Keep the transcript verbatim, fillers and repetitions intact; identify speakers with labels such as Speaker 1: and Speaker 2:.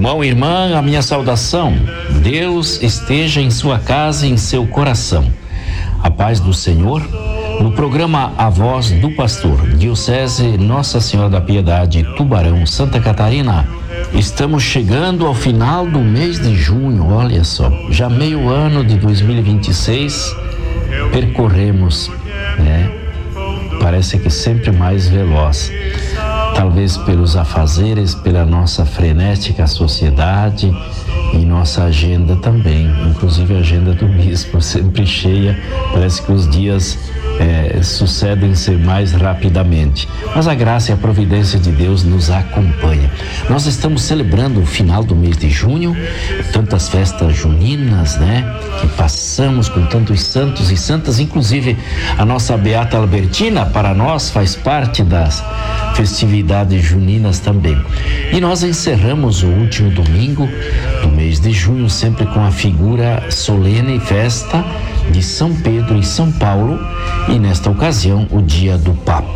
Speaker 1: Irmão e irmã, a minha saudação. Deus esteja em sua casa e em seu coração. A paz do Senhor. No programa A Voz do Pastor, Diocese Nossa Senhora da Piedade, Tubarão, Santa Catarina. Estamos chegando ao final do mês de junho, olha só. Já meio ano de dois mil e vinte e seis, percorremos, né? Parece que sempre mais veloz. Talvez pelos afazeres, pela nossa frenética sociedade e nossa agenda também, inclusive a agenda do bispo, sempre cheia. Parece que os dias é, sucedem-se mais rapidamente. Mas a graça e a providência de Deus nos acompanha. Nós estamos celebrando o final do mês de junho, tantas festas juninas, né? Que passamos com tantos santos e santas, inclusive a nossa Beata Albertina, para nós faz parte das festividades juninas também. E nós encerramos o último domingo do mês de junho sempre com a figura solene e festa de São Pedro e São Paulo, e nesta ocasião o dia do Papa.